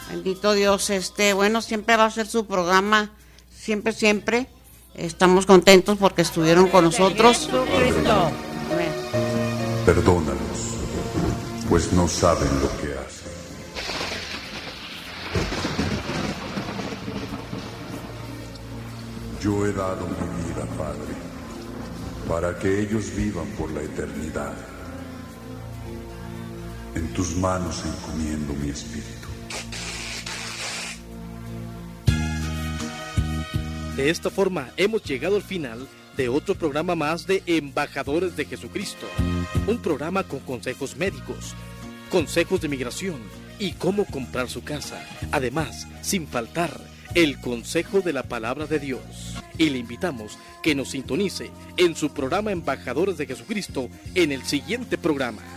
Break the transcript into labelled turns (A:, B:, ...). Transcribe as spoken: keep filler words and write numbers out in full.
A: Bendito Dios, este, bueno, siempre va a ser su programa, siempre, siempre. Estamos contentos porque estuvieron con nosotros.
B: Jesucristo.
A: Amén.
C: Perdónalos, pues no saben lo que hacen. Yo he dado mi vida, Padre, para que ellos vivan por la eternidad. En tus manos encomiendo mi espíritu.
D: De esta forma hemos llegado al final de otro programa más de Embajadores de Jesucristo. Un programa con consejos médicos, consejos de migración y cómo comprar su casa. Además, sin faltar, el consejo de la palabra de Dios. Y le invitamos que nos sintonice en su programa Embajadores de Jesucristo en el siguiente programa.